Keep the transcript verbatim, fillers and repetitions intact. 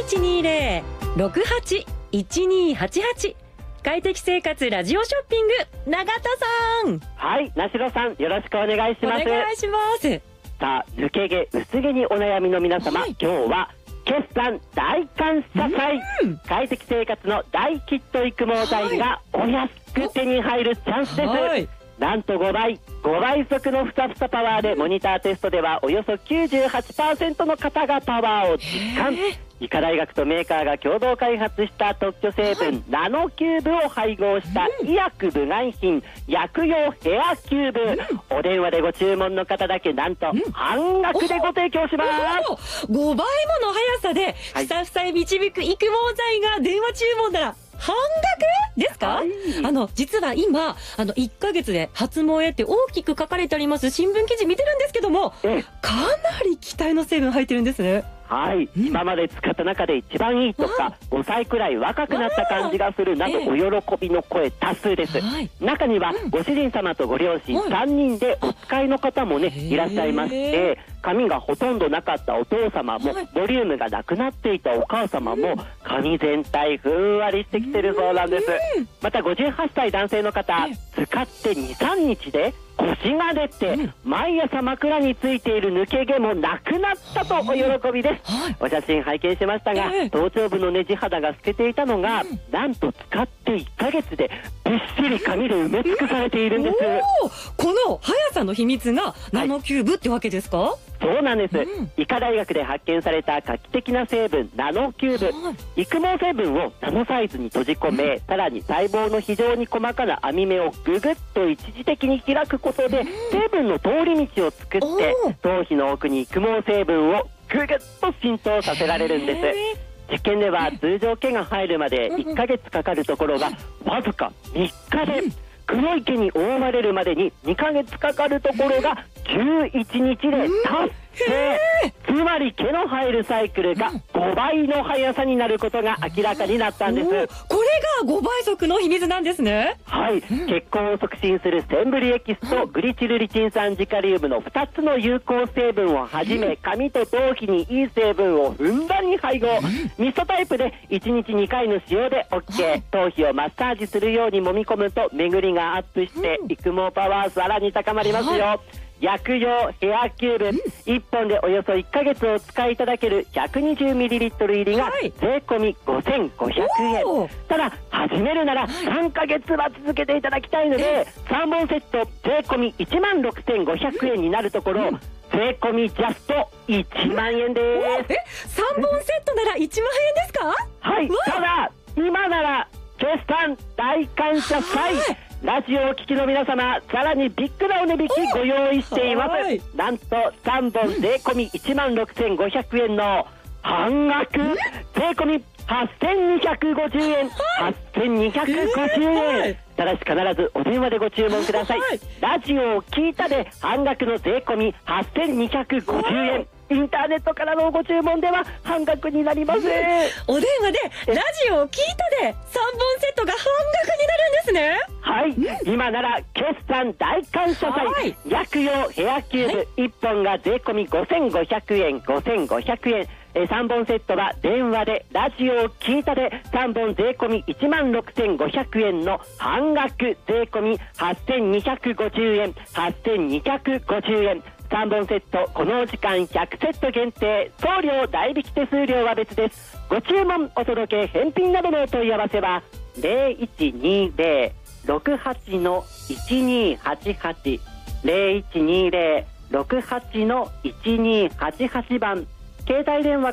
いちにゼロ ろくはち いちにはちはち。快適生活ラジオショッピング、永田さん。 はい、なしろさん、よろしくお願いします。 お願いします。 さあ、抜け毛、薄毛にお悩みの皆様、はい、今日は決算大感謝祭、快適生活の大ヒット育毛剤がお安く手に入るチャンスです。はい、なんとごばい、ごばい速のふさふさパワーで、モニターテストではおよそ きゅうじゅうはちパーセント の方がパワーを実感。医科大学とメーカーが共同開発した特許成分、はい、ナノキューブを配合した医薬部外品、薬用ヘアキューブ、うん、お電話でご注文の方だけなんと半額でご提供します。 ごばいもの速さでふさふさへ導く育毛剤が電話注文なら半額ですか？はい、あの実は今あのいっかげつで発毛へって大きく書かれてあります新聞記事見てるんですけども、かなり期待の成分入ってるんですね。 はい、うん、今まで使った中で一番いいとか、ごさいくらい若くなった感じがするなど、お喜びの声多数です。はい、中にはご主人様とご両親さんにんでお使いの方もねいらっしゃいまして、髪がほとんどなかったお父様も、ボリュームがなくなっていたお母様も、髪全体ふんわりしてきてるそうなんです。またごじゅうはっさい男性の方、使ってにさんにちで腰が出て、うん、毎朝枕についている抜け毛もなくなったとお喜びです。はい、お写真拝見しましたが、えー、頭頂部のねじ肌が透けていたのが、うん、なんと使っていっかげつでびっしり髪で埋め尽くされているんです。 この速さの秘密がナノキューブってわけですか？はい、 そうなんです。うん、医科大学で発見された画期的な成分ナノキューブ、はい、育毛成分をナノサイズに閉じ込め、うん、さらに細胞の非常に細かな網目をぐぐっと一時的に開くことで、うん、成分の通り道を作って頭皮の奥に育毛成分をぐぐっと浸透させられるんです。実験では通常毛が入るまでいっかげつかかるところがわずかみっかで、黒い毛に覆われるまでににかげつかかるところがじゅういちにちで達成。つまり毛の入るサイクルがごばいの速さになることが明らかになったんです。 これがごばい速の秘密なんですね。 はい、血行を促進するセンブリエキスとグリチルリチン酸ジカリウムのふたつの有効成分をはじめ、髪と頭皮にいい成分をふんだんに配合。ミストタイプでいちにちにかいの使用で OK。 頭皮をマッサージするように揉み込むと巡りがアップして育毛パワーさらに高まりますよ。はい、薬用ヘアキューブ、うん、いっぽんでおよそいっかげつお使いいただける ひゃくにじゅうミリリットル 入りが税込みごせんごひゃくえん、はい、ただ始めるならさんかげつは続けていただきたいので、さんぼんセット税込みいちまんろくせんごひゃくえんになるところ、うん、税込みジャストいちまんえんです。 え、さんぼんセットならいちまんえんですか？ はい、ただ今なら決算大感謝祭、ラジオをお聞きの皆様、さらにビッグなお値引きご用意しています。なんとさんぼん税込みいちまんろくせんごひゃくえんの半額、税込みはっせんにひゃくごじゅうえん、はっせんにひゃくごじゅうえん、ただし必ずお電話でご注文ください。ラジオを聞いたで半額の税込みはっせんにひゃくごじゅうえん、インターネットからのご注文では半額になります。 お電話でラジオを聞いたでさんぼんセットが半額になるんですね。 はい、うん、今なら決算大感謝祭、はい、薬用ヘアキューブ、はい、いっぽんが税込みごせんごひゃくえん、ごせんごひゃくえん、えさんぼんセットは電話でラジオを聞いたでさんぼん税込みいちまんろくせんごひゃくえんの半額、税込みはっせんにひゃくごじゅうえん、はっせんにひゃくごじゅうえん、さんぼんセット、このお時間ひゃくセット限定、送料代引き手数料は別です。ご注文お届け返品などのお問い合わせはゼロいちにゼロ ろくはち の いちにはちはち ゼロいちにゼロ ろくはち の いちにはちはち 番、携帯電話